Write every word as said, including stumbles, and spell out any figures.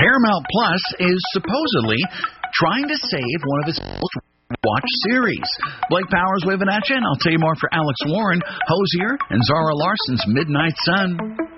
Paramount Plus is supposedly trying to save one of its most watched series. Blake Powers waving at you, and I'll tell you more for Alex Warren, Hosier, and Zara Larson's Midnight Sun.